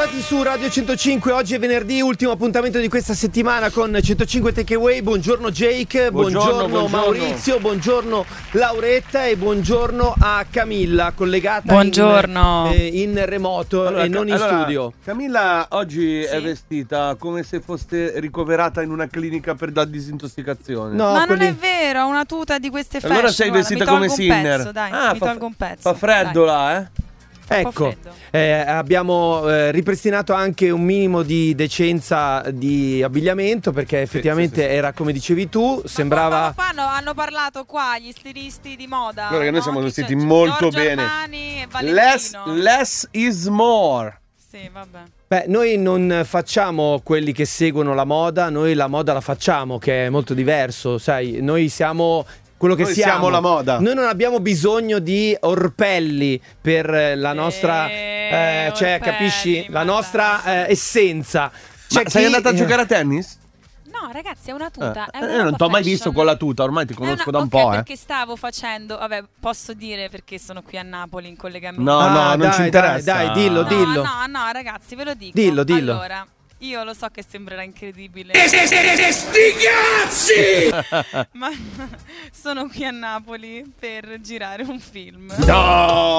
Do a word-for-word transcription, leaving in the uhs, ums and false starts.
Bentrovati su Radio centocinque, oggi è venerdì, ultimo appuntamento di questa settimana con centocinque Takeaway. Buongiorno Jake, buongiorno, buongiorno, buongiorno Maurizio, buongiorno Lauretta e buongiorno a Camilla, collegata buongiorno. In, eh, in remoto allora, e non in allora, studio. Camilla oggi sì. è vestita come se fosse ricoverata in una clinica per la disintossicazione. No, ma quelli... non è vero, ha una tuta di queste fashion. Allora sei vestita come Sinner. Pezzo, dai, ah, mi fa, tolgo un pezzo. Fa freddo dai. là, eh? Ecco, eh, abbiamo eh, ripristinato anche un minimo di decenza di abbigliamento, perché effettivamente sì, sì, sì. era come dicevi tu, sembrava... Ma qua hanno parlato qua gli stilisti di moda. Guarda che no? noi siamo vestiti c'è, molto Giorgio bene. Armani e less, less is more. Sì, vabbè. Beh, noi non facciamo quelli che seguono la moda, noi la moda la facciamo, che è molto diverso, sai, noi siamo... quello che noi siamo. siamo la moda. Noi non abbiamo bisogno di orpelli per la nostra eh, eh, cioè orpelli, capisci la nostra eh, essenza. Cioè, sei andata a giocare a tennis? No ragazzi, è una tuta eh, è una Io non ti ho mai fashion. visto con la tuta, ormai ti conosco una, da un okay, po' eh. Perché stavo facendo, vabbè, posso dire perché sono qui a Napoli in collegamento. No, no, ah, non dai, ci interessa. Dai, dai, dillo, no, dillo. No, no, ragazzi, ve lo dico. Dillo, dillo. Allora, io lo so che sembrerà incredibile. E sti cazzi! Ma sono qui a Napoli per girare un film. No!